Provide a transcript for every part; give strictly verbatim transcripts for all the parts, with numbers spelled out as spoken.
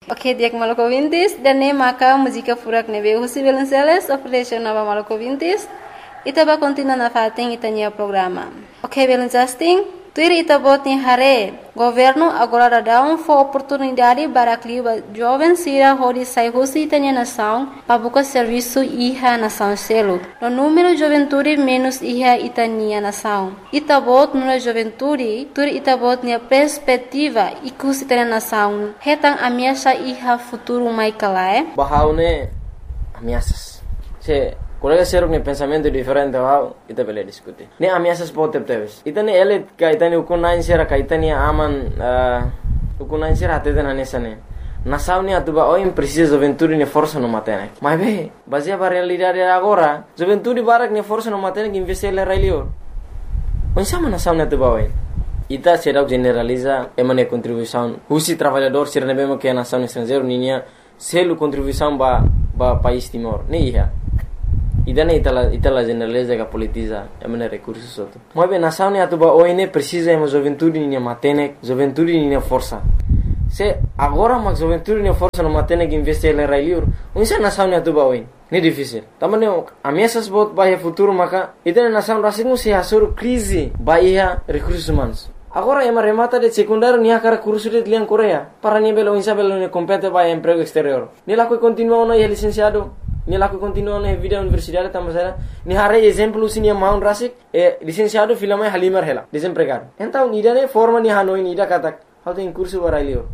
Ok, dia que maluco vintis, dan ne maka música furak ne veio Husi Belenceles, oferece nova maluco vintis, itaba continua na fating itania programa. Ok, Belencesting, tuir itabot ni hare, governo agora dá um for oportunidade para clima jovem sira hodi sai Husi itania nação, para buscar serviço iha nação selo. No número juventude menos iha itania nação. Itabot no juventude, tuir itabot ni perspectiva ikus itania nação. Hetang ameaça iha futuro mai kalae. Bahaune ameaças. Se colega seruk ne pensamento diferente wow ita bele diskuti ne ameaças pode teves ita ne ele ka ita ne ukunain sera ka ita ne aman ukunain sera ate na nesane nação ne atuba oi precisa juventude ne força no matene mas be baseia para realidade agora juventude barak ne força no matene que investir le railio onde sama nação ne atuba oi ita será generaliza emane contribuição Husi trabalhador sera ne bema que nação estrangeiro ninia selu contribuição ba ba país Timor ne ia idane itala itala generaliza que politiza emane recursos soto mas bem nação ne atuba oi ne precisa emo juventude ne matene juventude ne força se agora mas juventude ne força no matene que investir le railio onde sa nação ne atuba oi ne difícil tamane ameaças bot ba futuro maka idane nação rasingu se hasur crise ba ia recursos humanos. Agora ema remata de secundário nia cara curso de lian Coreia para ni belo insa belo ne compete ba emprego exterior ni la que continua no é licenciado ni la que continua na vida universidade tamasera ni hare exemplo sinia maun rasik e licenciado filama halimar hela desempregado então ni dane forma ni hanoi ni da katak how tem curso para ilio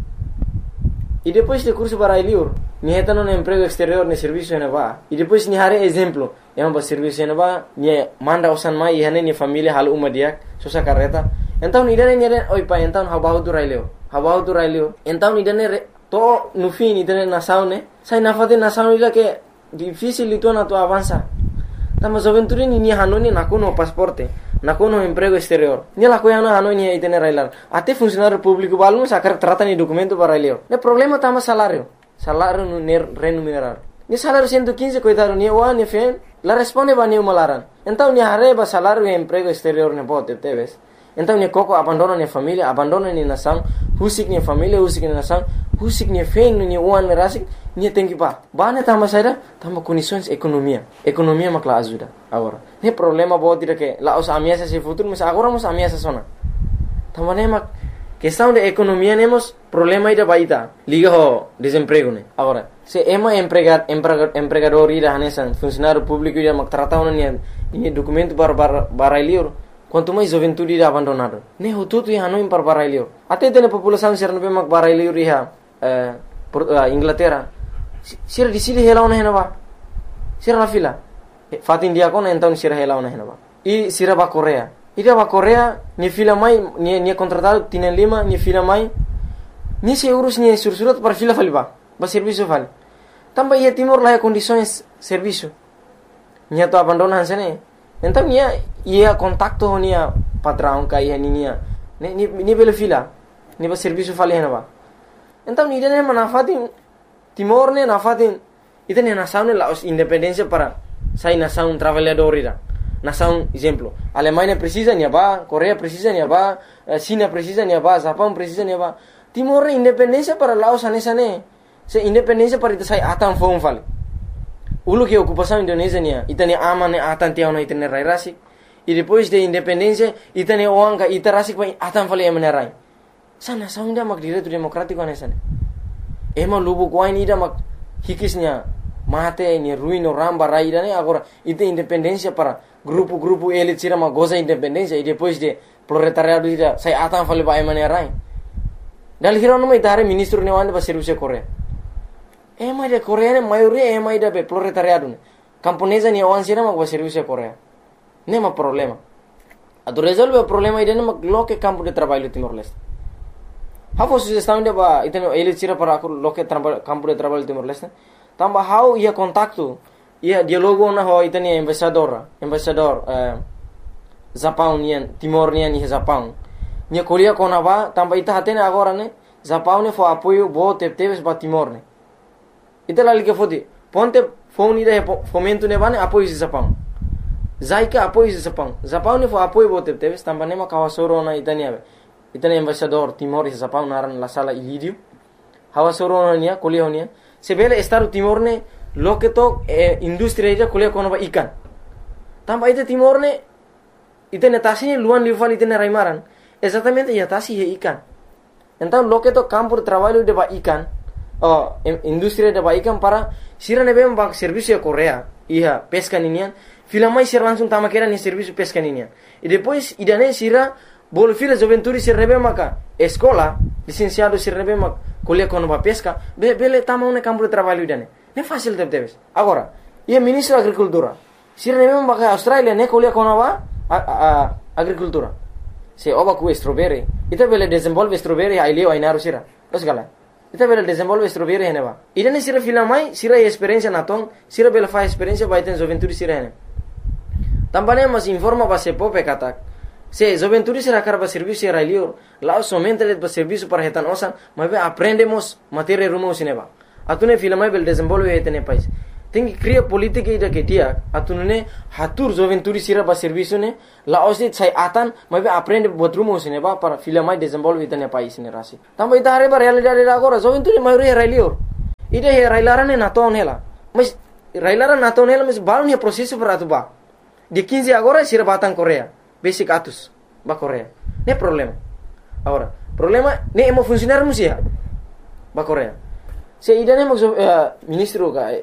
e depois de curso para ilio ni heta no emprego exterior ne serviço ne ba e depois ni hare exemplo ema ba serviço ne ba ni manda osan mai e hane ni família hal uma dia sosa carreta então ni dane ni dane oi pa então how about to railio how about to railio então ni dane to no fim ni dane nação ne sai na fate nação ila que difícil itu na tu avança tama juventude ni ni hanoni na kono pasporte na kono emprego exterior ni la koyana hanoni itene railar ate funcionário público balmo sacar trata ni documento para railio ne problema tama salário salário no remunerar ni salário cento e quinze coitado ni wa ni fen la responde ba ni malaran então ni arreba salário e emprego exterior ne pode teves então ni koko abandona ni família abandona ni nação husik ni família husik ni nação husik ni fen ni wan rasik ni tem que ba bane tama saida tama condições economia economia makla ajuda agora ne problema pode dire que la os ameaças se futuro mas agora mos ameaças sona tama ne mak questão de economia nemos problema ida baita liga ho desemprego ne agora se ema empregar empregador ida hanesan funcionário público ida mak trata ona ni ni documento para para para quanto mais juventude ida abandonado ne ho tudo ia no para para ilio até tene população ser no mak para ilio riha Inglaterra sira di sili hela ona henaba sira la fila fat India kon então sira hela ona henaba e sira ba Coreia ida ba Coreia ni fila mai ni ni contratado tiene lima ni fila mai ni se euros ni sursurat para fila faliba ba serviço vale tamba ia Timor la condições serviço ni to abandonan sene então ni ia contacto ni patrão ka ia ni ni ni belo fila ni ba serviço vale henaba então ni dene manafatin Timor ne nafatin itene nação ne la independência para sai nação trabalhador ira nação exemplo Alemanha precisa ni ba Coreia precisa ni ba China precisa ni ba Japão precisa ni ba Timor independência para Laos anesa ne se independência para ita sai atan fon fale ulu que ocupação Indonésia ni itene aman ne atan tiao na itene rai rasik e depois de independência itene oanga ita rasik pa atan fale emane rai sa nação ida mak direito democrático anesa ne ema lubu kwain ida mak hikisnya mate ni ruino ramba raida ne agora ite independência para grupo-grupo ele tira uma goza independência e depois de proletariado ida sai atan fale ba emane rai dal hiro no mai tare ministro ne wande ba serviço Coreia ema de Coreia ne maioria ema ida be proletariado ne camponesa ni wan sira mak ba serviço Coreia ne ma problema ado resolve o problema ida ne mak loke campo de trabalho Timor-Leste How sugestão de ba iteno ele tira para loke campo de trabalho Timor-Leste tamba how ia contacto ia dialogo na ho iteni embaixador embaixador eh, Japão nian Timor nian ni Japão nia kolia kona ba tamba ita hatene agora ne Japão ne fo apoio bo teves ba Timor ne ita la liga fodi ponte phone ida fomento ne bane apoio de Japão zaika apoio de Japão Japão ne fo apoio bo teves tamba ne ma kawasoro na itani ave itani embaixador Timor e Japão naran la sala Ilírio hawa soro nia kuliah nia sebele Estado Timor ne loke to eh, industri ija kuliah kono ba ikan tamba ite Timor ne ite netasi luan liufal ite raimaran exatamente ya tasi he ikan então loke to campo de trabalho de ba ikan oh industri de ba ikan para sira nebe ba serviço Korea iya pesca ninian filamai sira langsung tama kera ni serviço pesca ninian e depois idane sira bol fila juventude sira nebe maka escola licenciado sira nebe mak kuliah kono ba pesca be bele tama un campo de trabalho idane ne fácil de debes agora ia ministro agricultura sira nebe maka Australia ne kuliah kono ba a, a, agricultura se oba ku strawberry ita bele desenvolve strawberry ai leo ai naru sira os gala ita bele desenvolve strawberry hene ba idane sira filamai sira experiência naton sira bele fa experiência ba iten juventude sira hene tambane mas informa ba se pope katak se juventude sira karba serviço era leo lá somente le ba serviço para hetan osan mas aprendemos matéria rumo sineba atune filamai bele desenvolve hetene país tem que criar política ida que dia atune hatur juventude sira ba serviço ne la osit sai atan mas aprende buat rumo sineba para filamai desenvolve hetene país ne rasi tamba ita are ba realidade agora juventude maioria era leo ida he railarane naton hela mas railaran naton hela mas balon he processo para tu ba de quinze agora sira batang Korea basic atus ba Korea ne problema agora problema ne emo funcionar musia ba Korea se ida ne mo uh, ministro ka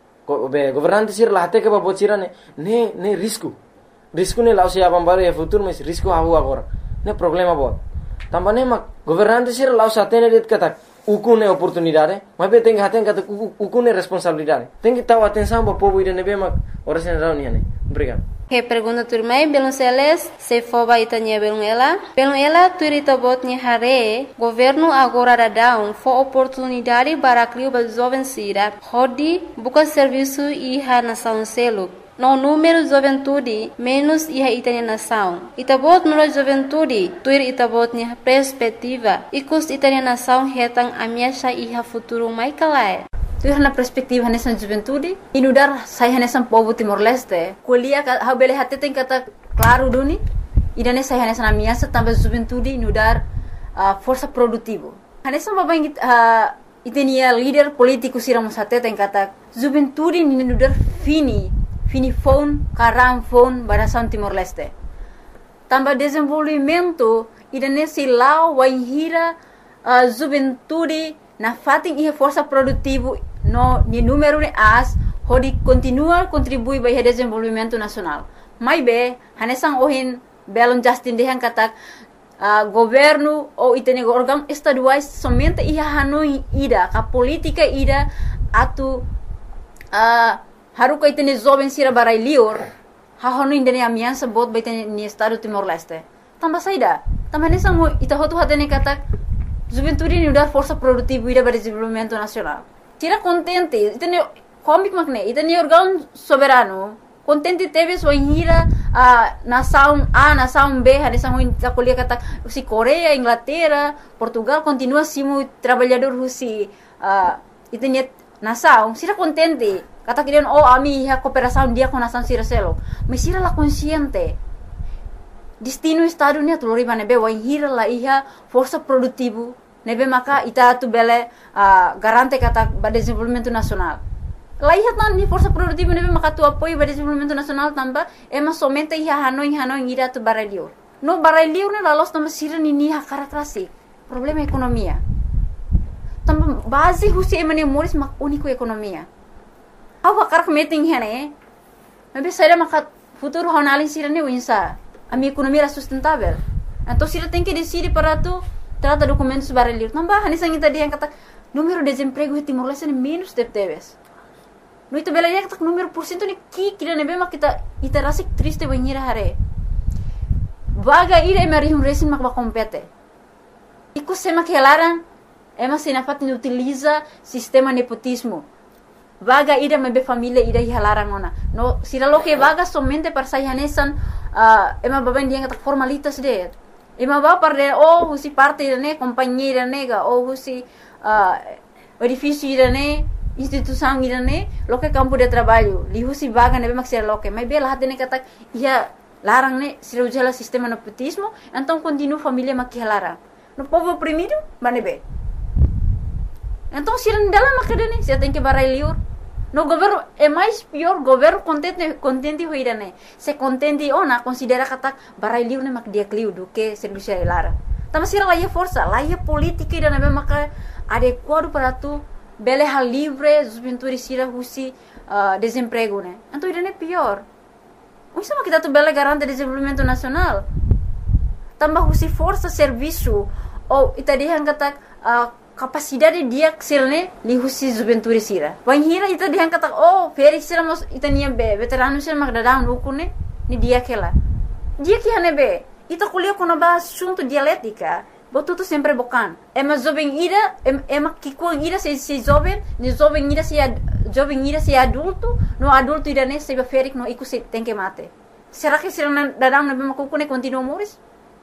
be governante sir la hate ke ba bocira ne ne ne risco risco ne la se abam bare e futuro mas risco havu agora ne problema bo tambane ma governante sir la sa tene det kata ukune oportunidade mas be tenga haten kata ukune responsabilidade tenga taw atenção ba povo ida ne be ma ora se reunião ne obrigado. Que pergunta turmai belum seles se foba itanya belum ela belum ela turita botnya hare governo agora da down for oportunidade para criar ba jovem sira hodi buka serviço iha nação selo no número juventude menos iha itanya nação itabot no juventude tuir itabotnya perspectiva ikus itanya nação hetang amiasha iha futuro mai kalai tu na perspektiva nessa juventude inudar sai nessa povo Timor-Leste kuliah ha bele hatte tem kata claro duni idane sai nessa na minha também juventude inudar uh, força produtivo nessa babang uh, itenia líder político sira musate tem kata juventude inudar fini fini phone karam phone barasan Timor-Leste também desenvolvimento idane silau waihira uh, juventude na fating ia força produtivo no ni número de as hodi continua contribui para o desenvolvimento nacional mai be hanesang ohin belon justin dehan katak uh, governo ou itene órgão estaduais somente ia hanoi ida ka política ida atu uh, haruka itene jovem sira barai lior ha honu indene amiança bot baitene ni estado Timor-Leste tamba saida tamba hanesang ita hotu hatene katak juventude ni udar força produtiva ida para desenvolvimento nacional tira contente itene comic magne itene órgão soberano contente teve sua hira a nação A nação B hanesang ita kuliah kata si Korea Inglaterra Portugal continua simu trabalhador rusi uh, itene nação sira contente kata kirian oh ami ha cooperação dia com nação sira selo mas sira la consciente destino estado ni atulori nebe wa hira la iha força produtivo nebe maka ita tu bele uh, garante kata ba desenvolvimento nacional la iha tan ni força produtivo nebe maka tu apoio ba desenvolvimento nacional tamba ema somente iha hanoi hanoi ira tu barelio no barelio ne la los tamba sira ni ni ha karakrasi problema ekonomia tamba base husi emane moris mak unico ekonomia awa karak meeting hene nebe saira maka futuro honalin sira ni winsa a minha economia era sustentável. Então, se ele tem que decidir para tu, trata documentos barulhos. Não vai, nessa gente dia kata número de desemprego em Timor-Leste é menos de teves. No itu bela dia kata número por cento ni ki kira nebe mak kita ita rasik triste banhira hare. Vaga ira emari um resin mak ba compete. Iku sema kelaran ema sinafat ni utiliza sistema nepotismo. Vaga ida mebe família ida hilaran ona. No sira lo que vaga somente para sayanesan uh, ema baben dia kata formalitas de. Ema ba para oh husi parte ne companhia nega oh husi uh, edifício ne instituição ne lo que campo de trabalho li husi vaga nebe mak sira lo que mas bela hatene kata ia larang ne sira ujala sistema nepotismo então continua família mak hilaran. No povo oprimido manebe Então, se não dá uma cadena, você tem que barai liur. No governo é mais pior, governo contente contente hoira né. Se contente ona considera kata barai liur né mak dia kliu do que serviço é lara. Tama sira lá é força, lá é política e não é maka adequado para tu bele hal livre, os pintores sira husi uh, desemprego né. Então, isso é pior. Isso é que tu bele garante desenvolvimento nacional. Tambah husi força serviço ou itadihan kata uh, capacidade dia ksilne li husi juventude sira. Wan hira ita dihan kata oh feri sira mos itania be veterano sira magdadang ukune ni dia kela. Dia que hane be ita kuliah kono ba assunto dialética. Botu tu sempre bokan. Ema jovem ira ema kikuang ira se se jovem, ni jovem ira se jovem ira se adulto, no adulto ira ne se ferik no iku se tem que mate. Será que sira dadang na be makukune continuo moris?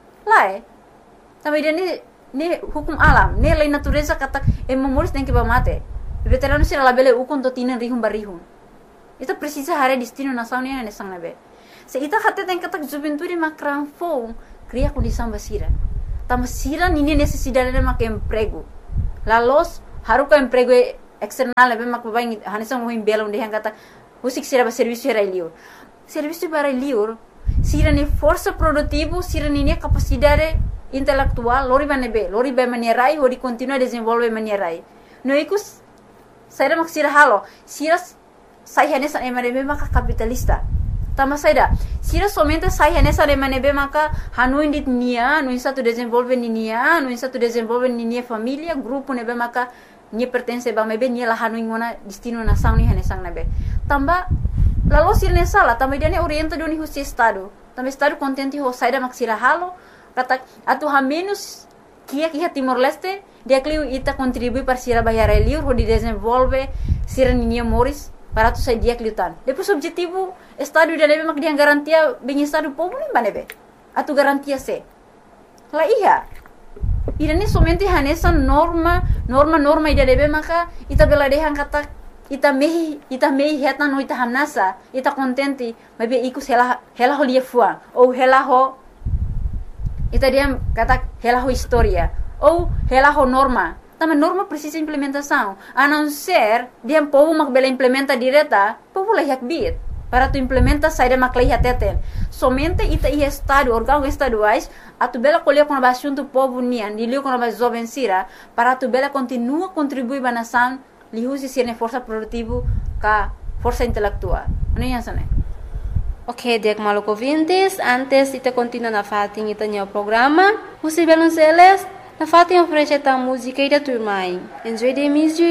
Lá é. Também ini ni hukum alam, ni lei natureza kata emomoris tem que ba mate. Veterano sira labele ukon to tinan rihum barihum. Itu precisa hare destino nação ni ne sang nabe. Se ita kata tem kata juventude makran fo, cria condição basira. Tama sira ni necessidade de mak emprego. La los haruka emprego external nabe mak baing hanisang mo himbela onde hang kata usik sira ba serviço era liur. Serviço para liur sira ni força produtivo, sira ni capacidade intelectual, lori banebe, lori ba manierai, lori continua desenvolve manierai. No ikus, saya mak sira halo, sira saya nessa emanebe maka capitalista. Tama saida, sira somente saya nessa emanebe maka hanu indit nia, no insa tu desenvolve ni nia, no insa tu desenvolve ni nia família, grupo nebe maka nia pertence ba mebe nia la hanu ingona destino na sang ni hanesang nebe. Tamba lalu sira nessa la, tamba dia ne orienta do ni husi estado. Tamba estado contente ho saida mak sira halo. Kata atu ha menos kia kia Timor Leste dia kliu ita contribui para sira bayar liur ho di desenvolve sira ninia moris para tu sai dia kliutan. Depois objetivo estado dia nebe mak dia garantia bem estado povo nem banebe. Atu garantia se. La iya. Ira ni somente hanesa norma norma norma ida nebe maka ita bela dehan kata ita mehi ita mehi heta no ita hanasa ita contente mabe iku hela hela ho lia fuang ou hela ho ita dia kata hela ho história ou hela ho norma. Também norma precisa implementação. A não ser dia povo mak bela implementa direta, povo lah yak bit. Para tu implementa saída mak lah teten. Somente ita i estado órgão estaduais a tu bela colher com a assunto povo nian, dilio com a jovem sira, para tu bela continua contribuir ba nação, li usi sirne força produtivo ka força intelectual. Ano yan sana? Ok, dek maluco ouvintes, antes de continuar na fatin ita o programa, você Belonceles, na fatin oferece a música e da turma. Enjoy the music.